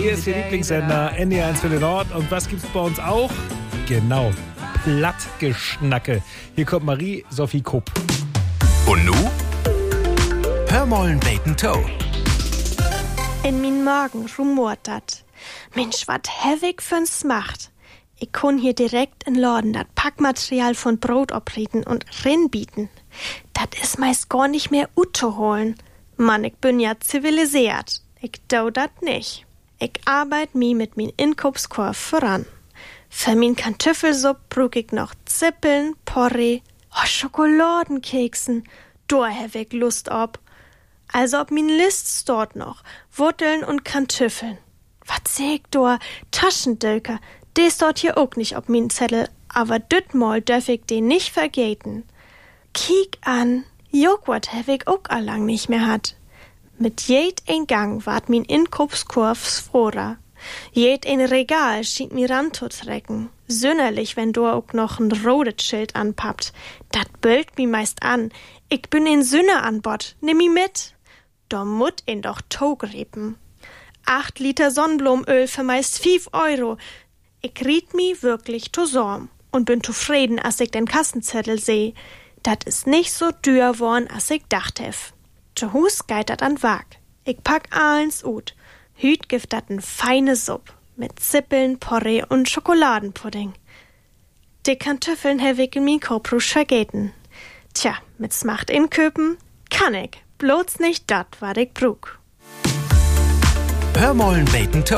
Hier ist Ihr Lieblingssender NDR1 für den Nord. Und was gibt's bei uns auch? Genau, Plattgeschnacke. Hier kommt Marie-Sophie Kupp. Und nu? Hör mollen Bacon Toe. In min Magen rumort dat. Mensch, wat hevig für's macht. Ich kun hier direkt in Laden dat Packmaterial von Brot oprieten und rinbieten. Dat is meist gar nicht mehr holen. Mann, ich bin ja zivilisiert. Ich do dat nicht. Ich arbeit mi mit min Inkaufskorb voran. Für min Kartoffelsupp brug ich noch Zippeln, Porree, Schokoladenkeksen. Da hab ich Lust ob. Also ob min List dort noch Wurteln und Kartoffeln. Was seh ich da? Taschendölker. Des dort hier auch nicht ob min Zettel, aber dütmal dürf ich den nicht vergeten. Kiek an, Joghurt hab ich auch allang nicht mehr hat. Mit jed ein Gang ward min Inkaufskorb froher. Jed ein Regal schien mir ranzutrecken. Sünnerlich, wenn du auch noch ein rotes Schild anpappt. Dat bölkt mi meist an. Ich bin ein Sünner an Bord. Nimm mi mit. Da mut ihn doch togrepen. 8 Liter Sonnenblumenöl für meist 5 Euro. Ich riet mi wirklich zusammen und bin zufrieden, als ich den Kassenzettel seh. Dat is nicht so dür worn, als ich dacht hef. Zu Hus geit dat an Wag. Ich pack allens ut. Hüt gift dat n feine Supp mit Zippeln, Porree und Schokoladenpudding. Die Kartoffeln hab ich in min Koprusch vergeten. Tja, mit Smacht inköpen kann ich. Bloß nicht dat, wat ich brug. Hör mollen Bacon Toe.